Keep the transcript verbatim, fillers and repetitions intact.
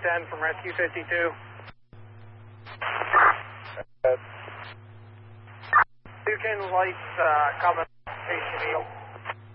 ten from Rescue fifty-two. Uh, Two ten lights, uh, coming, Station Eagle.